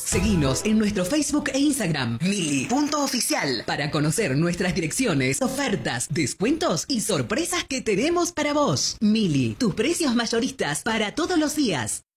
Seguinos en nuestro Facebook e Instagram, mili.oficial, para conocer nuestras direcciones, ofertas, descuentos y sorpresas que tenemos para vos. Mili, tus precios mayoristas para todos los días.